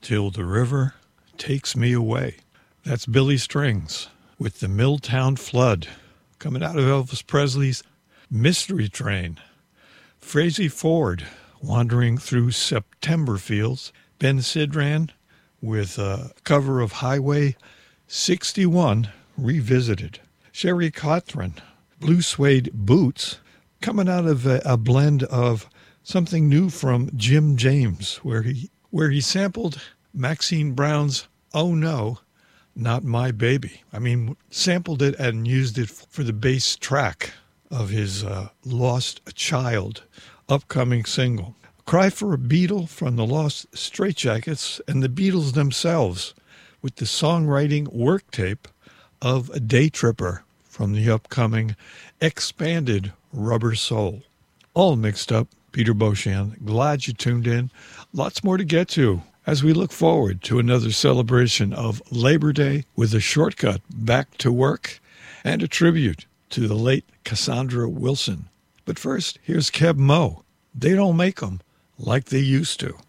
till the river takes me away. That's Billy Strings with the Milltown Flood, coming out of Elvis Presley's Mystery Train. Frazee Ford, Wandering Through September Fields. Ben Sidran with a cover of Highway 61 revisited. Sherry Cothran, Blue Suede Boots, coming out of a blend of something new from Jim James, where he sampled Maxine Brown's Oh No, Not My Baby. I mean, sampled it and used it for the bass track of his Lost Child upcoming single. Cry for a Beatle from the Lost Straitjackets and the Beatles themselves with the songwriting work tape of a Day Tripper from the upcoming expanded Rubber Soul. All mixed up. Peter Beauchamp, glad you tuned in. Lots more to get to as we look forward to another celebration of Labor Day with a shortcut back to work and a tribute to the late Cassandra Wilson. But first, here's Keb Mo. They don't make them like they used to.